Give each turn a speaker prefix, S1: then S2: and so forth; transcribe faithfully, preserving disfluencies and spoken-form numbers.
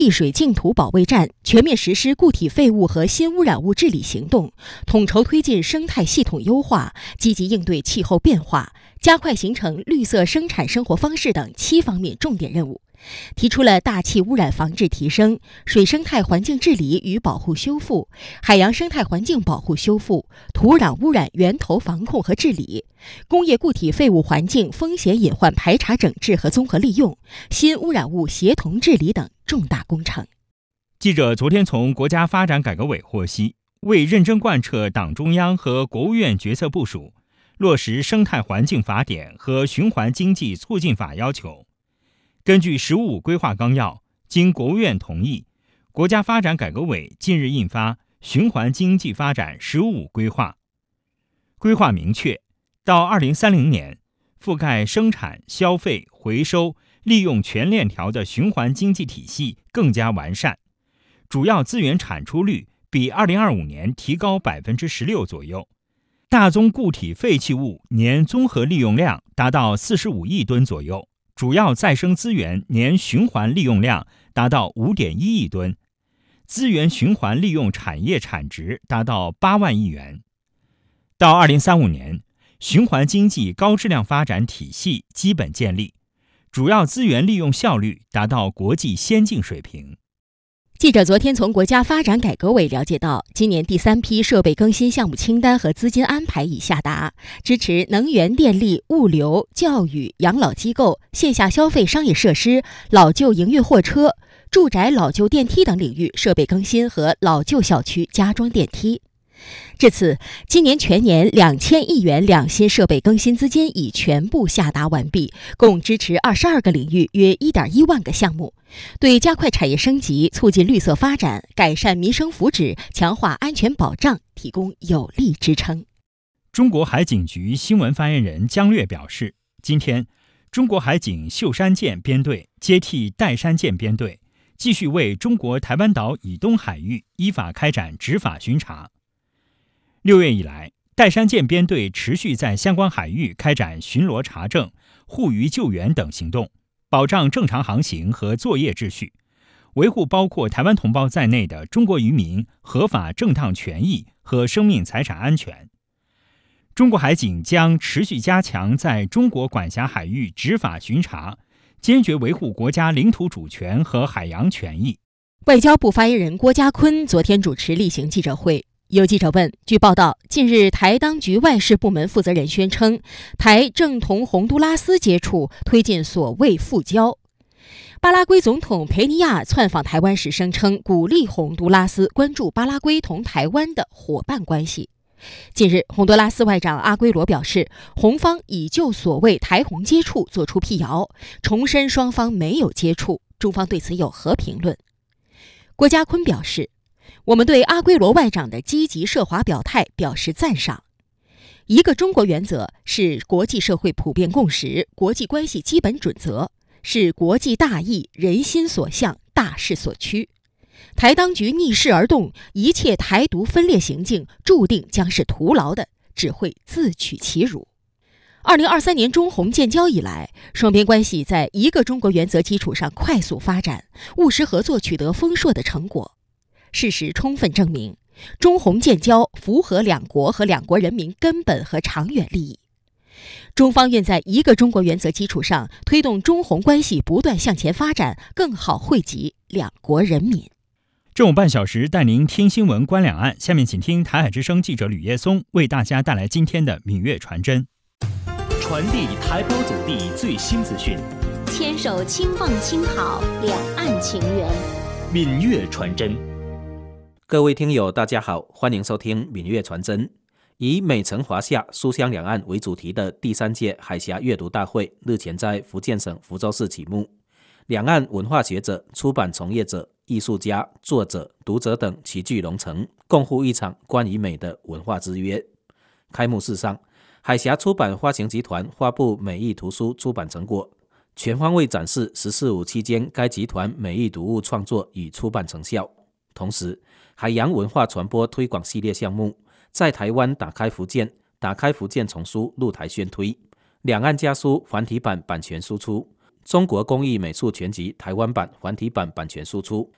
S1: 丽水净土保卫战，全面实施固体废物和新污染物治理行动，统筹推进生态系统优化，积极应对气候变化，加快形成绿色生产生活方式等七方面重点任务。提出了大气污染防治提升、水生态环境治理与保护修复、海洋生态环境保护修复、土壤污染源头防控和治理、工业固体废物环境风险隐患排查整治和综合利用、新污染物协同治理等重大工程。
S2: 记者昨天从国家发展改革委获悉，为认真贯彻党中央和国务院决策部署，落实生态环境法典和循环经济促进法要求，根据“十五五”规划纲要，经国务院同意，国家发展改革委近日印发《循环经济发展“十五五”规划》。规划明确，到二零三零年，覆盖生产、消费、回收、利用全链条的循环经济体系更加完善，主要资源产出率比二零二五年提高百分之十六左右，大宗固体废弃物年综合利用量达到四十五亿吨左右。主要再生资源年循环利用量达到 五点一亿吨，资源循环利用产业产值达到八万亿元。到二零三五年，循环经济高质量发展体系基本建立，主要资源利用效率达到国际先进水平。
S1: 记者昨天从国家发展改革委了解到，今年第三批设备更新项目清单和资金安排已下达，支持能源、电力、物流、教育、养老机构、线下消费商业设施、老旧营运货车、住宅老旧电梯等领域设备更新和老旧小区加装电梯。至此，今年全年两千亿元两新设备更新资金已全部下达完毕，共支持二十二个领域约 一点一万个项目，对加快产业升级、促进绿色发展、改善民生福祉、强化安全保障提供有力支撑。
S2: 中国海警局新闻发言人姜略表示，今天，中国海警秀山舰编队接替岱山舰编队，继续为中国台湾岛以东海域依法开展执法巡查。六月以来，岱山舰编队持续在相关海域开展巡逻查证、护渔救援等行动，保障正常航行和作业秩序，维护包括台湾同胞在内的中国渔民合法正当权益和生命财产安全。中国海警将持续加强在中国管辖海域执法巡查，坚决维护国家领土主权和海洋权益。
S1: 外交部发言人郭家坤昨天主持例行记者会。有记者问，据报道，近日台当局外事部门负责人宣称，台正同洪都拉斯接触，推进所谓复交。巴拉圭总统佩尼亚窜访台湾时声称，鼓励洪都拉斯关注巴拉圭同台湾的伙伴关系。近日，洪都拉斯外长阿圭罗表示，洪方已就所谓台洪接触作出辟谣，重申双方没有接触，中方对此有何评论？郭家坤表示，我们对阿圭罗外长的积极涉华表态表示赞赏。一个中国原则是国际社会普遍共识、国际关系基本准则，是国际大义、人心所向、大势所趋。台当局逆势而动，一切台独分裂行径注定将是徒劳的，只会自取其辱。二零二三年中洪建交以来，双边关系在一个中国原则基础上快速发展，务实合作取得丰硕的成果。事实充分证明，中洪建交符合两国和两国人民根本和长远利益。中方愿在一个中国原则基础上，推动中洪关系不断向前发展，更好惠及两国人民。
S2: 正午半小时带您听新闻观两岸，下面请听台海之声记者吕叶松为大家带来今天的闽粤传真。
S3: 传递台胞祖地最新资讯，
S4: 牵手轻放轻跑两岸情缘。
S3: 闽粤传真。
S5: 各位听友大家好，欢迎收听闽粤传真。以美城华夏、书香两岸为主题的第三届海峡阅读大会日前在福建省福州市启幕。两岸文化学者、出版从业者、艺术家、作者、读者等齐聚龙城，共赴一场关于美的文化之约。开幕式上，海峡出版发行集团发布美意图书出版成果，全方位展示十四五期间该集团美意读物创作与出版成效。同时，海洋文化传播推广系列项目在台湾打开福建、打开福建丛书入台宣推，两岸家书繁体版版权输出，中国工艺美术全集台湾版繁体版版权输出，